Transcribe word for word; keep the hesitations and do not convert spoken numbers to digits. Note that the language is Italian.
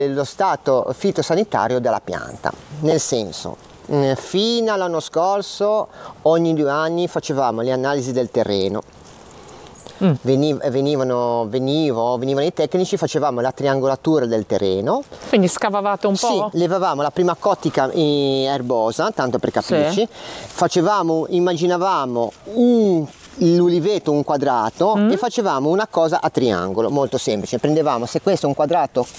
lo stato fitosanitario della pianta, nel senso, fino all'anno scorso ogni due anni facevamo le analisi del terreno. Mm. Veniv- venivano, venivo, venivano i tecnici, facevamo la triangolatura del terreno. Quindi scavavate un po'? Sì, levavamo la prima cottica erbosa, tanto per capirci, sì. Facevamo, immaginavamo un, l'uliveto un quadrato mm. e facevamo una cosa a triangolo, molto semplice. Prendevamo, se questo è un quadrato